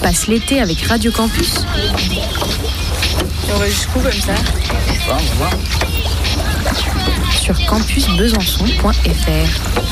passe l'été avec Radio Campus? Et on va jusqu'où comme ça? Je sais pas, on va voir. Sur campusbesançon.fr.